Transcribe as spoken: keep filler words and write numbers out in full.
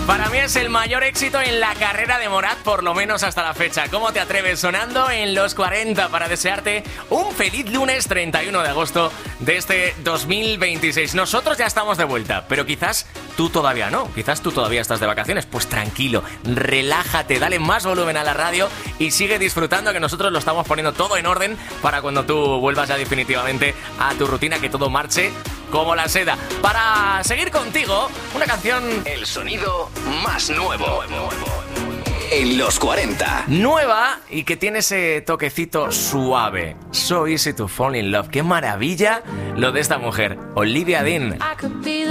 Para mí es el mayor éxito en la carrera de Morat, por lo menos hasta la fecha. ¿Cómo te atreves? Sonando en los cuarenta para desearte un feliz lunes treinta y uno de agosto de este dos mil veintiséis. Nosotros ya estamos de vuelta, pero quizás tú todavía no. Quizás tú todavía estás de vacaciones. Pues tranquilo, relájate, dale más volumen a la radio y sigue disfrutando, que nosotros lo estamos poniendo todo en orden para cuando tú vuelvas ya definitivamente a tu rutina, que todo marche como la seda. Para seguir contigo, una canción... El sonido más nuevo en los cuarenta. Nueva y que tiene ese toquecito suave. So Easy to Fall in Love. ¡Qué maravilla lo de esta mujer! Olivia Dean.